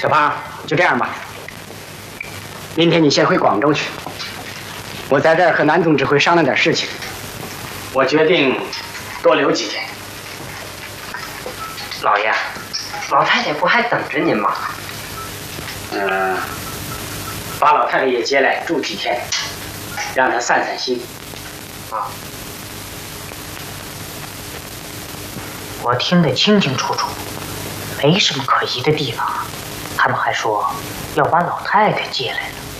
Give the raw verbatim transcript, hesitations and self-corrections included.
小胖，就这样吧。明天你先回广州去，我在这儿和南总指挥商量点事情。我决定多留几天。 老爷，老太太不还等着您吗？ 嗯，把老太太也接来住几天，让她散散心。 啊，我听得清清楚楚，没什么可疑的地方。他们还说要把老太太接来了。